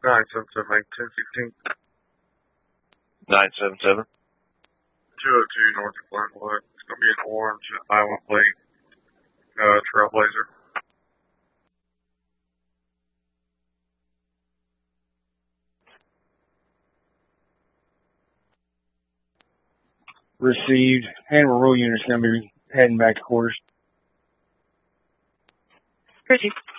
977, make 1016. 977. 202 North of Glenwood. It's going to be an orange Iowa plate, Trailblazer. Received. Hannibal Row unit's going to be heading back to quarters. Received.